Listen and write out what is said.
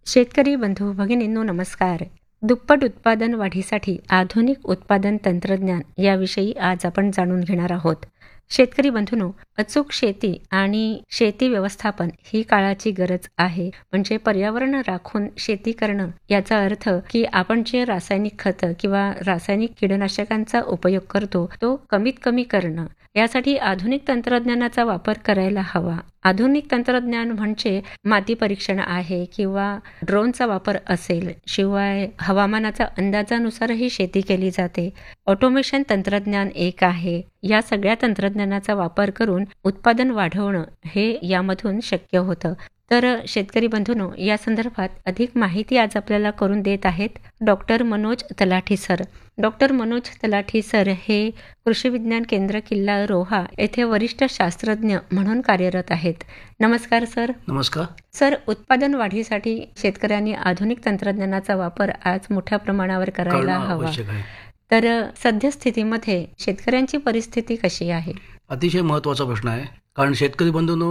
शेतकरी बंधू भगिनींनो नमस्कार. दुप्पट उत्पादन वाढीसाठी आधुनिक उत्पादन तंत्रज्ञान याविषयी आज आपण जाणून घेणार आहोत. शेतकरी बंधूंनो, अचूक शेती आणि शेती व्यवस्थापन ही काळाची गरज आहे. म्हणजे पर्यावरण राखून शेती करणं याचा अर्थ की आपण जे रासायनिक खतं किंवा रासायनिक कीटकनाशकांचा उपयोग करतो तो कमीत कमी करणं. यासाठी आधुनिक तंत्रज्ञानाचा वापर करायला हवा. आधुनिक तंत्रज्ञान म्हणजे माती परीक्षण आहे किंवा ड्रोनचा वापर असेल, शिवाय हवामानाचा अंदाजानुसारही शेती केली जाते. ऑटोमेशन तंत्रज्ञान एक आहे. या सगळ्या तंत्रज्ञानाचा वापर करून उत्पादन वाढवणं हे यामधून शक्य होतं. तर शेतकरी बंधूंनो, या संदर्भात अधिक माहिती आज आपल्याला करून देत आहेत डॉक्टर मनोज तलाठी सर. डॉक्टर मनोज तलाठी सर हे कृषी विज्ञान केंद्र किल्ला रोहा येथे वरिष्ठ शास्त्रज्ञ म्हणून कार्यरत आहेत. नमस्कार सर. नमस्कार सर, उत्पादन वाढीसाठी शेतकऱ्यांनी आधुनिक तंत्रज्ञानाचा वापर आज मोठ्या प्रमाणावर करायला करणं हवा. आवश्यक आहे. तर सद्यस्थितीमध्ये शेतकऱ्यांची परिस्थिती कशी आहे? अतिशय महत्त्वाचा प्रश्न आहे. कारण शेतकरी बंधूंनो,